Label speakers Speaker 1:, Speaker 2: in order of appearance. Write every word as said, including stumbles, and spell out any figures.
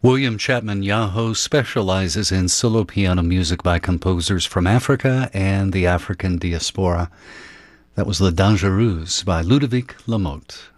Speaker 1: William Chapman Yaho specializes in solo piano music by composers from Africa and the African diaspora. That was La Dangereuse by Ludovic Lamotte.